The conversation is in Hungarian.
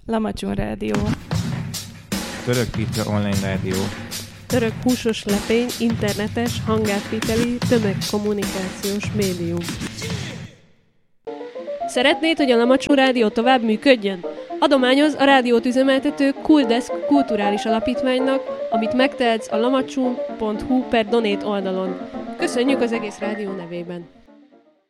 Lamacsó Rádió. Török Pizza Online Rádió. Török húsos lepény, internetes, hangátviteli, tömegkommunikációs médium. Szeretnéd, hogy a Lamacsó Rádió tovább működjön? Adományoz a rádiót üzemeltető Cooldesk kulturális alapítványnak, amit megtehetsz a lamacsó.hu/donate oldalon. Köszönjük az egész rádió nevében!